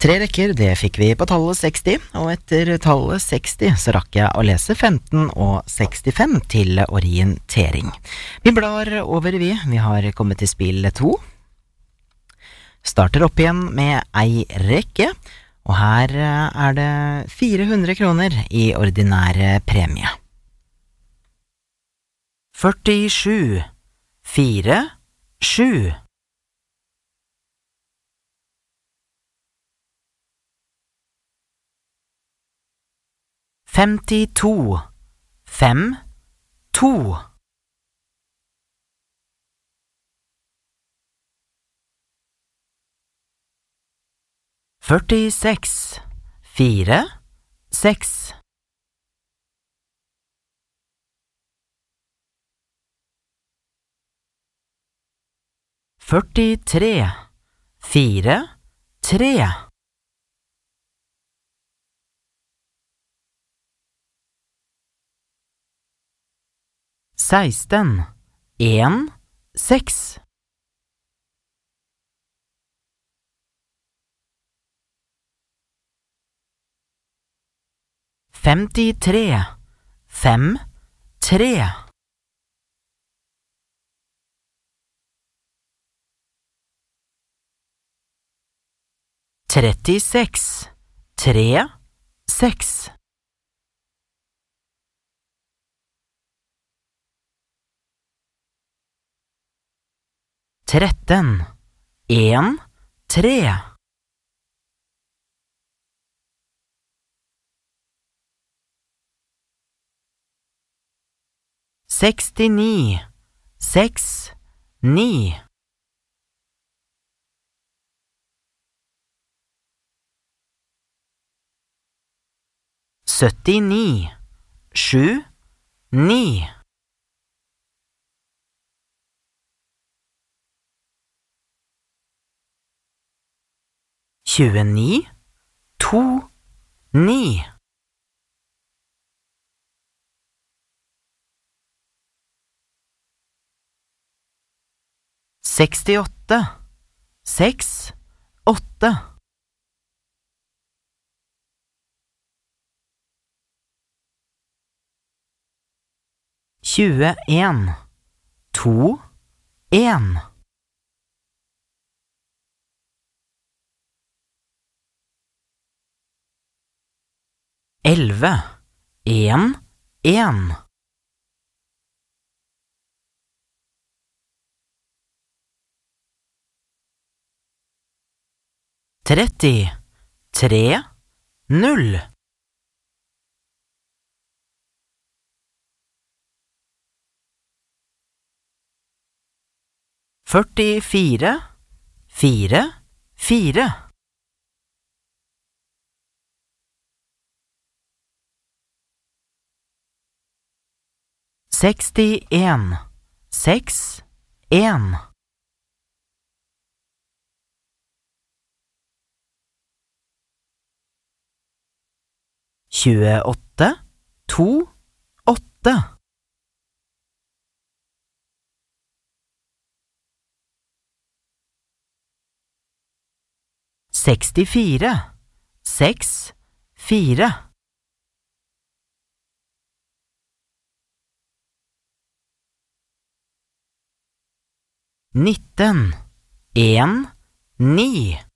3 rekker, det fikk vi på tallet 60, og etter tallet 60 så rakk jeg å lese 15 og 65 til orientering. Vi blar over vi har kommet til spill 2. Starter opp igjen med ei rekke, og her det 400 kroner i ordinære premie. 47, 4, 7. 52, 5, 2. 46, 4, 6. 43, 4, 3. 16, 1, 6. 53, 5, 3. 36, 3, 6. 13, 1, 3. 69, 6, 9. 79, 7, 9. 29, 2, 9. 68, 6, 8. 21, 2, 1. 11, 1, 1. 30, 3, 0. 44, 4, 4. 61, 6, 1. 28, 2, 8. 64, 6, 4. 19, 1, 9.